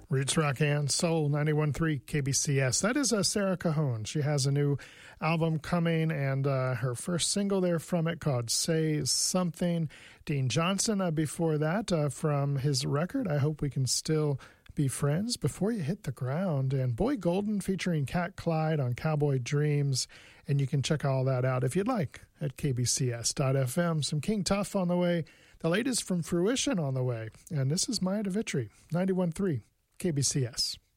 Roots Rock and Soul 91.3 KBCS. That is Sarah Cajon. She has a new album coming, and her first single there from it called Say Something. Dean Johnson before that from his record, I Hope We Can Still Be Friends, Before You Hit the Ground, and Boy Golden featuring Cat Clyde on Cowboy Dreams. And you can check all that out if you'd like at kbcs.fm. Some King Tuff on the way, the latest from Fruition on the way. And this is Maya de Vitry, 91.3 KBCS.